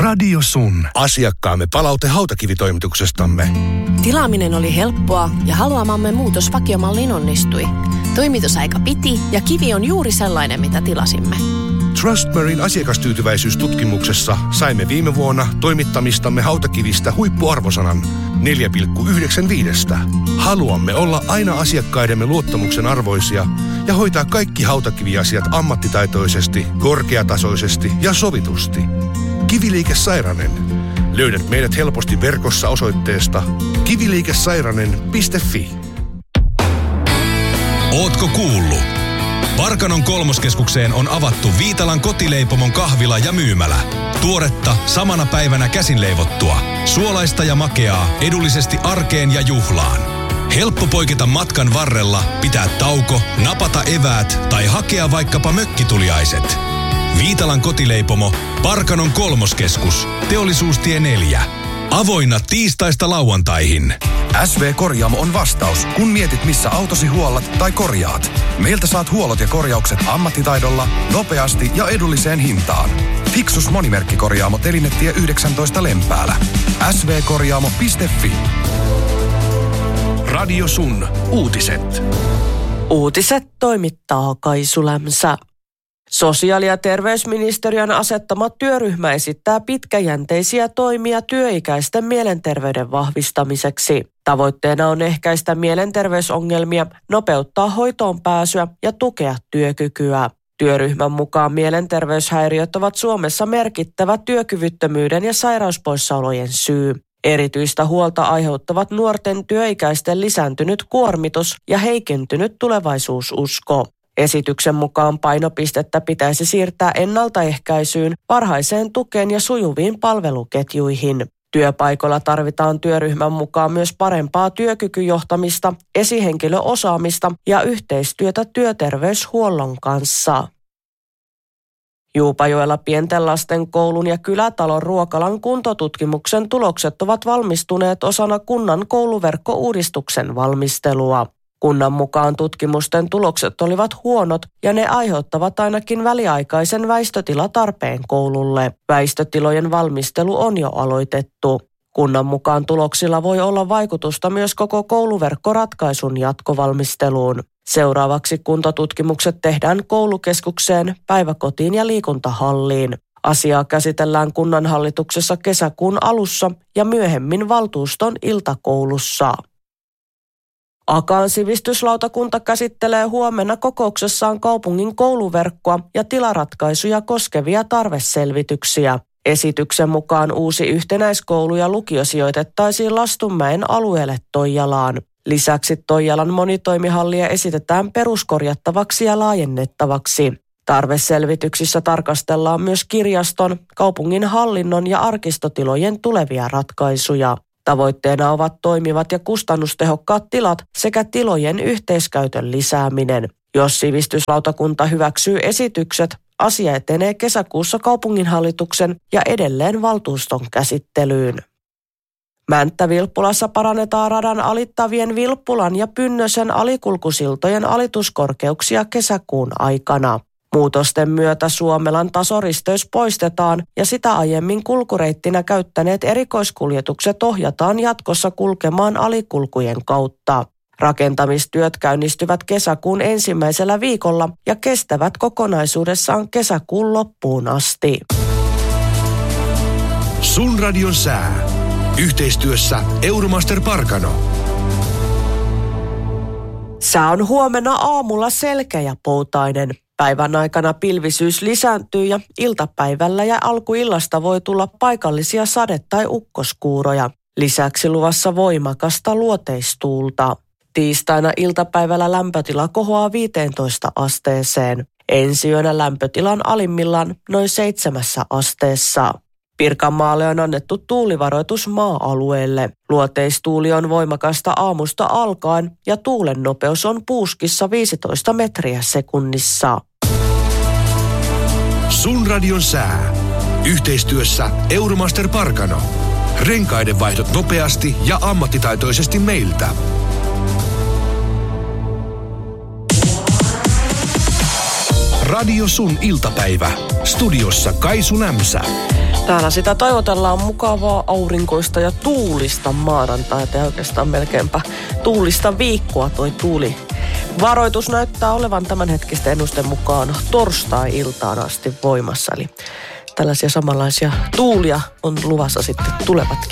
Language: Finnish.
Radio Sun. Asiakkaamme palaute hautakivitoimituksestamme. Tilaaminen oli helppoa ja haluamamme muutos vakiomalliin onnistui. Toimitusaika piti ja kivi on juuri sellainen, mitä tilasimme. Trustmarine asiakastyytyväisyystutkimuksessa saimme viime vuonna toimittamistamme hautakivistä huippuarvosanan 4,95. Haluamme olla aina asiakkaidemme luottamuksen arvoisia ja hoitaa kaikki hautakiviasiat ammattitaitoisesti, korkeatasoisesti ja sovitusti. Kiviliike Sairanen. Löydät meidät helposti verkossa osoitteesta kiviliikesairanen.fi. Ootko kuullut? Parkanon kolmoskeskukseen on avattu Viitalan kotileipomon kahvila ja myymälä. Tuoretta, samana päivänä käsin leivottua. Suolaista ja makeaa, edullisesti arkeen ja juhlaan. Helppo poiketa matkan varrella, pitää tauko, napata eväät tai hakea vaikkapa mökkituliaiset. Viitalan kotileipomo, Parkanon kolmoskeskus, Teollisuustie 4. Avoinna tiistaista lauantaihin. SV Korjaamo on vastaus, kun mietit missä autosi huollat tai korjaat. Meiltä saat huollot ja korjaukset ammattitaidolla, nopeasti ja edulliseen hintaan. Fixus Monimerkkikorjaamo Telinetie 19 Lempäälä. svkorjaamo.fi. Radio Sun. Uutiset. Uutiset toimittaa Kaisu Lämsä. Sosiaali- ja terveysministeriön asettama työryhmä esittää pitkäjänteisiä toimia työikäisten mielenterveyden vahvistamiseksi. Tavoitteena on ehkäistä mielenterveysongelmia, nopeuttaa hoitoon pääsyä ja tukea työkykyä. Työryhmän mukaan mielenterveyshäiriöt ovat Suomessa merkittävä työkyvyttömyyden ja sairauspoissaolojen syy. Erityistä huolta aiheuttavat nuorten työikäisten lisääntynyt kuormitus ja heikentynyt tulevaisuususko. Esityksen mukaan painopistettä pitäisi siirtää ennaltaehkäisyyn, varhaiseen tukeen ja sujuviin palveluketjuihin. Työpaikoilla tarvitaan työryhmän mukaan myös parempaa työkykyjohtamista, esihenkilöosaamista ja yhteistyötä työterveyshuollon kanssa. Juupajoella pienten lasten koulun ja kylätalon ruokalan kuntotutkimuksen tulokset ovat valmistuneet osana kunnan kouluverkkouudistuksen valmistelua. Kunnan mukaan tutkimusten tulokset olivat huonot ja ne aiheuttavat ainakin väliaikaisen väistötilatarpeen koululle. Väistötilojen valmistelu on jo aloitettu. Kunnan mukaan tuloksilla voi olla vaikutusta myös koko kouluverkkoratkaisun jatkovalmisteluun. Seuraavaksi kuntotutkimukset tehdään koulukeskukseen, päiväkotiin ja liikuntahalliin. Asiaa käsitellään kunnanhallituksessa kesäkuun alussa ja myöhemmin valtuuston iltakoulussa. Akaan sivistyslautakunta käsittelee huomenna kokouksessaan kaupungin kouluverkkoa ja tilaratkaisuja koskevia tarveselvityksiä. Esityksen mukaan uusi yhtenäiskoulu ja lukio sijoitettaisiin Lastunmäen alueelle Toijalaan. Lisäksi Toijalan monitoimihallia esitetään peruskorjattavaksi ja laajennettavaksi. Tarveselvityksissä tarkastellaan myös kirjaston, kaupungin hallinnon ja arkistotilojen tulevia ratkaisuja. Tavoitteena ovat toimivat ja kustannustehokkaat tilat sekä tilojen yhteiskäytön lisääminen. Jos sivistyslautakunta hyväksyy esitykset, asia etenee kesäkuussa kaupunginhallituksen ja edelleen valtuuston käsittelyyn. Mänttä-Vilppulassa parannetaan radan alittavien Vilppulan ja Pynnösen alikulkusiltojen alituskorkeuksia kesäkuun aikana. Muutosten myötä Suomelan tasoristeys poistetaan ja sitä aiemmin kulkureittinä käyttäneet erikoiskuljetukset ohjataan jatkossa kulkemaan alikulkujen kautta. Rakentamistyöt käynnistyvät kesäkuun ensimmäisellä viikolla ja kestävät kokonaisuudessaan kesäkuun loppuun asti. Sun radion sää. Yhteistyössä Euromaster Parkano. Sää on huomenna aamulla selkeä ja poutainen. Päivän aikana pilvisyys lisääntyy ja iltapäivällä ja alkuillasta voi tulla paikallisia sade- tai ukkoskuuroja. Lisäksi luvassa voimakasta luoteistuulta. Tiistaina iltapäivällä lämpötila kohoaa 15 asteeseen. Ensi yönä lämpötilan alimmillaan noin 7 asteessa. Pirkanmaalle on annettu tuulivaroitus maa-alueelle. Luoteistuuli on voimakasta aamusta alkaen ja tuulen nopeus on puuskissa 15 metriä sekunnissa. Sun radion sää. Yhteistyössä Euromaster Parkano. Renkaiden vaihdot nopeasti ja ammattitaitoisesti meiltä. Radio Sun iltapäivä. Studiossa Kaisu Lämsä. Täällä sitä toivotellaan mukavaa aurinkoista ja tuulista maanantaita ja oikeastaan melkeinpä tuulista viikkoa toi tuuli. Varoitus näyttää olevan tämänhetkisten ennusten mukaan torstai-iltaan asti voimassa. Eli tällaisia samanlaisia tuulia on luvassa sitten tulevatkin